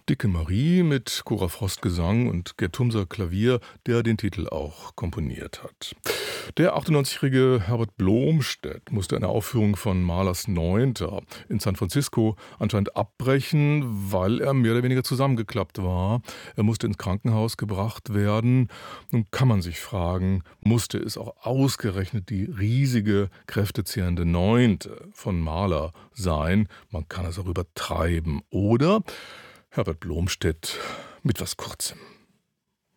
Dicke Marie mit Cora Frost Gesang und Gerd Thumser Klavier, der den Titel auch komponiert hat. Der 98-jährige Herbert Blomstedt musste eine Aufführung von Mahlers Neunter in San Francisco anscheinend abbrechen, weil er mehr oder weniger zusammengeklappt war. Er musste ins Krankenhaus gebracht werden. Nun kann man sich fragen, musste es auch ausgerechnet die riesige, kräftezehrende Neunte von Mahler sein? Man kann es auch übertreiben. Oder Herbert Blomstedt mit was Kurzem.